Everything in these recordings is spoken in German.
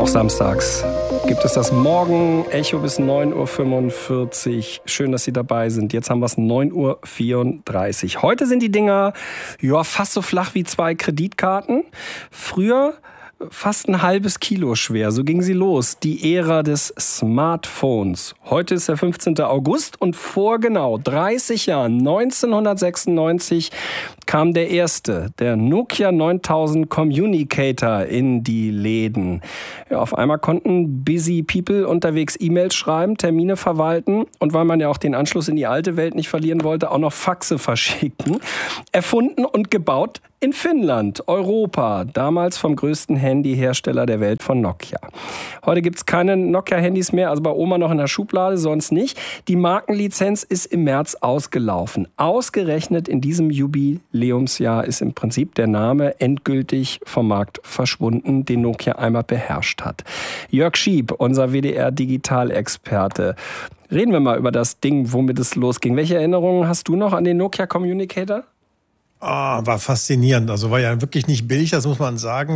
Auch samstags gibt es das Morgen-Echo bis 9.45 Uhr. Schön, dass Sie dabei sind. Jetzt haben wir es 9.34 Uhr. Heute sind die Dinger fast so flach wie 2 Kreditkarten. Früher fast ein halbes Kilo schwer. So ging sie los. Die Ära des Smartphones. Heute ist der 15. August und vor genau 30 Jahren, 1996, kam der erste, der Nokia 9000 Communicator in die Läden. Ja, auf einmal konnten busy people unterwegs E-Mails schreiben, Termine verwalten und weil man ja auch den Anschluss in die alte Welt nicht verlieren wollte, auch noch Faxe verschicken. Erfunden und gebaut in Finnland, Europa, damals vom größten Handyhersteller der Welt, von Nokia. Heute gibt es keine Nokia-Handys mehr, also bei Oma noch in der Schublade, sonst nicht. Die Markenlizenz ist im März ausgelaufen. Ausgerechnet in diesem Jubiläumsjahr ist im Prinzip der Name endgültig vom Markt verschwunden, den Nokia einmal beherrscht hat. Jörg Schieb, unser WDR-Digitalexperte. Reden wir mal über das Ding, womit es losging. Welche Erinnerungen hast du noch an den Nokia Communicator? War faszinierend. Also war ja wirklich nicht billig, das muss man sagen.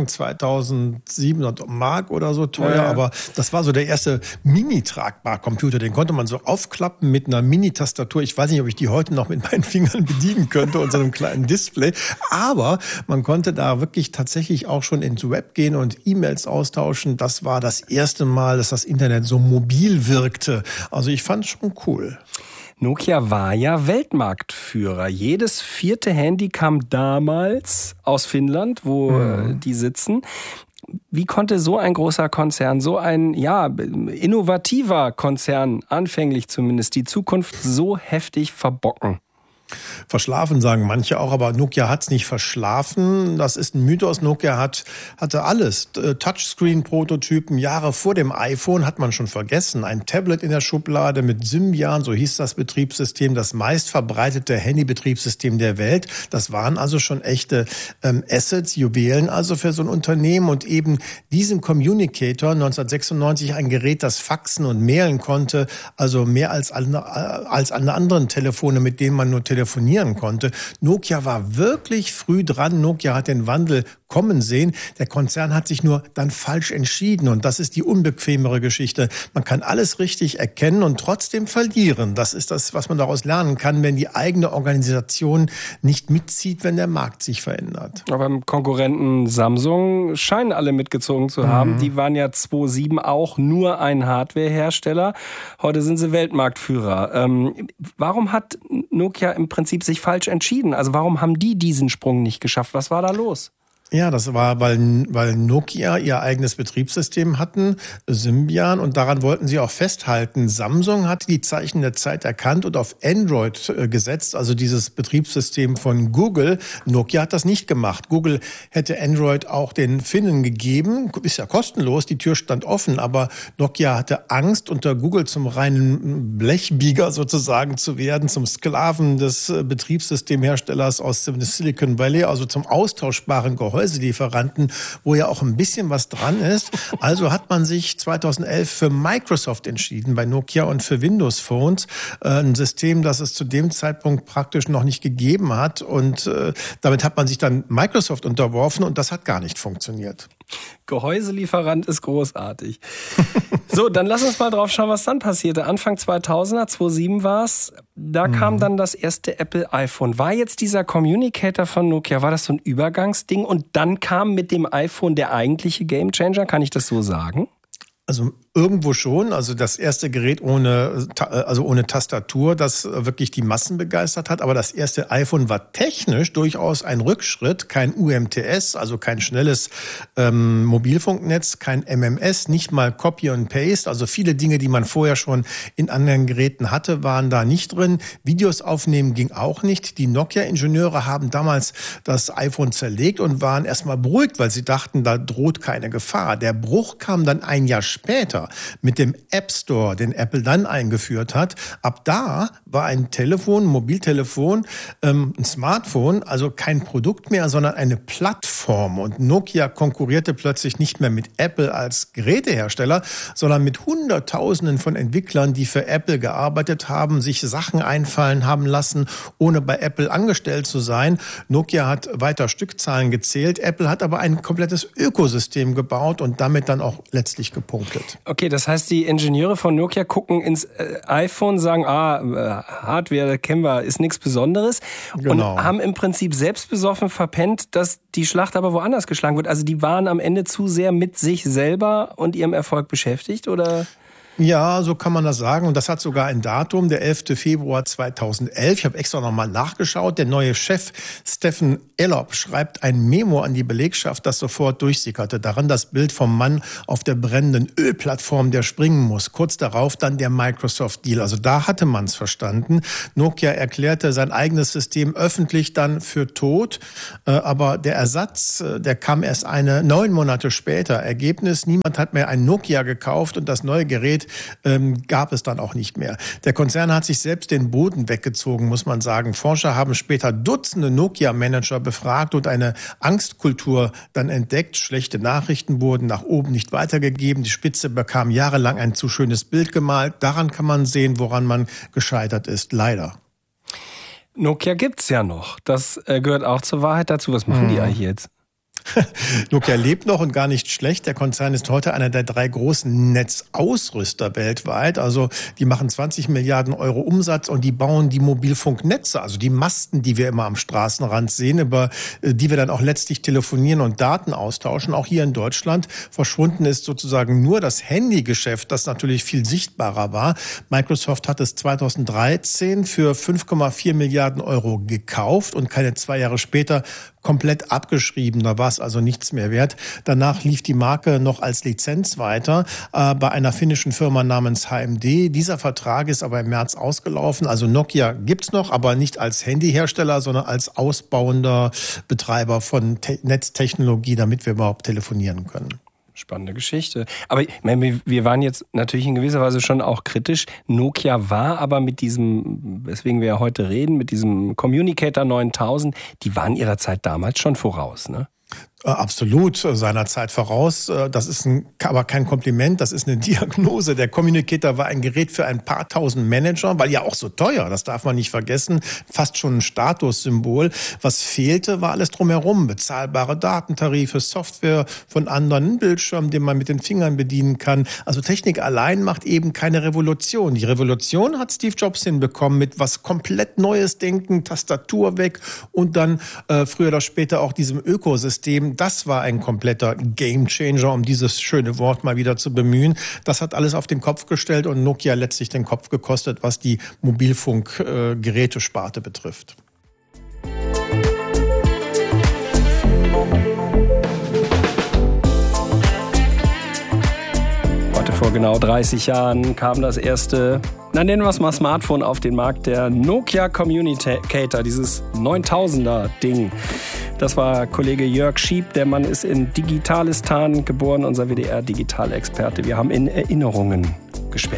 2.700 Mark oder so teuer. Ja. Aber das war so der erste Mini-Tragbar-Computer. Den konnte man so aufklappen mit einer Mini-Tastatur. Ich weiß nicht, ob ich die heute noch mit meinen Fingern bedienen könnte und so einem kleinen Display. Aber man konnte da wirklich tatsächlich auch schon ins Web gehen und E-Mails austauschen. Das war das erste Mal, dass das Internet so mobil wirkte. Also ich fand es schon cool. Nokia war ja Weltmarktführer. Jedes 4. Handy kam damals aus Finnland, wo die sitzen. Wie konnte so ein großer Konzern, so ein innovativer Konzern, anfänglich zumindest, die Zukunft so heftig verbocken? Verschlafen sagen manche auch, aber Nokia hat's nicht verschlafen. Das ist ein Mythos. Nokia hatte alles. Touchscreen-Prototypen, Jahre vor dem iPhone hat man schon vergessen. Ein Tablet in der Schublade mit Symbian, so hieß das Betriebssystem, das meistverbreitete Handybetriebssystem der Welt. Das waren also schon echte Assets, Juwelen also für so ein Unternehmen. Und eben diesen Communicator 1996, ein Gerät, das faxen und mailen konnte, also mehr als alle anderen Telefone, mit denen man nur telefonieren konnte. Nokia war wirklich früh dran. Nokia hat den Wandel kommen sehen. Der Konzern hat sich nur dann falsch entschieden. Und das ist die unbequemere Geschichte. Man kann alles richtig erkennen und trotzdem verlieren. Das ist das, was man daraus lernen kann, wenn die eigene Organisation nicht mitzieht, wenn der Markt sich verändert. Aber beim Konkurrenten Samsung scheinen alle mitgezogen zu haben. Die waren ja 2007 auch nur ein Hardwarehersteller. Heute sind sie Weltmarktführer. Warum hat Nokia im Prinzip sich falsch entschieden? Also warum haben die diesen Sprung nicht geschafft? Was war da los? Ja, das war, weil Nokia ihr eigenes Betriebssystem hatten, Symbian, und daran wollten sie auch festhalten. Samsung hat die Zeichen der Zeit erkannt und auf Android gesetzt, also dieses Betriebssystem von Google. Nokia hat das nicht gemacht. Google hätte Android auch den Finnen gegeben, ist ja kostenlos, die Tür stand offen, aber Nokia hatte Angst, unter Google zum reinen Blechbieger sozusagen zu werden, zum Sklaven des Betriebssystemherstellers aus Silicon Valley, also zum austauschbaren Gehäuselieferanten, wo ja auch ein bisschen was dran ist. Also hat man sich 2011 für Microsoft entschieden bei Nokia und für Windows Phones. Ein System, das es zu dem Zeitpunkt praktisch noch nicht gegeben hat. Und damit hat man sich dann Microsoft unterworfen und das hat gar nicht funktioniert. Gehäuselieferant ist großartig. So, dann lass uns mal drauf schauen, was dann passierte. Anfang 2000er, 2007 war es, da kam dann das erste Apple iPhone. War jetzt dieser Communicator von Nokia, war das so ein Übergangsding? Und dann kam mit dem iPhone der eigentliche Gamechanger, kann ich das so sagen? Also irgendwo schon, also das erste Gerät ohne Tastatur, das wirklich die Massen begeistert hat. Aber das erste iPhone war technisch durchaus ein Rückschritt. Kein UMTS, also kein schnelles Mobilfunknetz, kein MMS, nicht mal Copy and Paste. Also viele Dinge, die man vorher schon in anderen Geräten hatte, waren da nicht drin. Videos aufnehmen ging auch nicht. Die Nokia-Ingenieure haben damals das iPhone zerlegt und waren erstmal beruhigt, weil sie dachten, da droht keine Gefahr. Der Bruch kam dann ein Jahr später. Aber mit dem App Store, den Apple dann eingeführt hat, ab da war ein Telefon, ein Mobiltelefon, ein Smartphone, also kein Produkt mehr, sondern eine Plattform. Und Nokia konkurrierte plötzlich nicht mehr mit Apple als Gerätehersteller, sondern mit Hunderttausenden von Entwicklern, die für Apple gearbeitet haben, sich Sachen einfallen haben lassen, ohne bei Apple angestellt zu sein. Nokia hat weiter Stückzahlen gezählt. Apple hat aber ein komplettes Ökosystem gebaut und damit dann auch letztlich gepunktet. Okay, das heißt, die Ingenieure von Nokia gucken ins iPhone, sagen, Hardware, kennen wir, ist nichts Besonderes. Genau. Und haben im Prinzip selbstbesoffen verpennt, dass die Schlacht aber woanders geschlagen wird. Also die waren am Ende zu sehr mit sich selber und ihrem Erfolg beschäftigt, oder? Ja, so kann man das sagen. Und das hat sogar ein Datum, der 11. Februar 2011. Ich habe extra nochmal nachgeschaut. Der neue Chef Stephen Elop schreibt ein Memo an die Belegschaft, das sofort durchsickerte. Daran das Bild vom Mann auf der brennenden Ölplattform, der springen muss. Kurz darauf dann der Microsoft-Deal. Also da hatte man es verstanden. Nokia erklärte sein eigenes System öffentlich dann für tot. Aber der Ersatz, der kam erst 9 Monate später. Ergebnis, niemand hat mehr ein Nokia gekauft und das neue Gerät gab es dann auch nicht mehr. Der Konzern hat sich selbst den Boden weggezogen, muss man sagen. Forscher haben später Dutzende Nokia-Manager befragt und eine Angstkultur dann entdeckt. Schlechte Nachrichten wurden nach oben nicht weitergegeben. Die Spitze bekam jahrelang ein zu schönes Bild gemalt. Daran kann man sehen, woran man gescheitert ist. Leider. Nokia gibt's ja noch. Das gehört auch zur Wahrheit dazu. Was machen die eigentlich jetzt? Nokia lebt noch und gar nicht schlecht. Der Konzern ist heute einer der 3 großen Netzausrüster weltweit. Also die machen 20 Milliarden Euro Umsatz und die bauen die Mobilfunknetze, also die Masten, die wir immer am Straßenrand sehen, über die wir dann auch letztlich telefonieren und Daten austauschen. Auch hier in Deutschland verschwunden ist sozusagen nur das Handygeschäft, das natürlich viel sichtbarer war. Microsoft hat es 2013 für 5,4 Milliarden Euro gekauft und keine 2 Jahre später komplett abgeschrieben. Da war es also nichts mehr wert. Danach lief die Marke noch als Lizenz weiter bei einer finnischen Firma namens HMD. Dieser Vertrag ist aber im März ausgelaufen. Also Nokia gibt's noch, aber nicht als Handyhersteller, sondern als ausbauender Betreiber von Netztechnologie, damit wir überhaupt telefonieren können. Spannende Geschichte. Aber ich meine, wir waren jetzt natürlich in gewisser Weise schon auch kritisch. Nokia war aber mit diesem, weswegen wir ja heute reden, mit diesem Communicator 9000, die waren ihrer Zeit damals schon voraus, ne? Absolut seiner Zeit voraus. Das ist aber kein Kompliment, das ist eine Diagnose. Der Communicator war ein Gerät für ein paar tausend Manager, weil ja auch so teuer, das darf man nicht vergessen, fast schon ein Statussymbol. Was fehlte, war alles drumherum. Bezahlbare Datentarife, Software von anderen, ein Bildschirm, den man mit den Fingern bedienen kann. Also Technik allein macht eben keine Revolution. Die Revolution hat Steve Jobs hinbekommen mit was komplett Neues denken, Tastatur weg und dann früher oder später auch diesem Ökosystem. Das war ein kompletter Gamechanger, um dieses schöne Wort mal wieder zu bemühen. Das hat alles auf den Kopf gestellt und Nokia letztlich den Kopf gekostet, was die Mobilfunkgerätesparte betrifft. Vor genau 30 Jahren kam das erste, nennen wir es mal Smartphone auf den Markt, der Nokia Communicator, dieses 9000er-Ding. Das war Kollege Jörg Schieb, der Mann ist in Digitalistan geboren, unser WDR-Digitalexperte. Wir haben in Erinnerungen gespendet.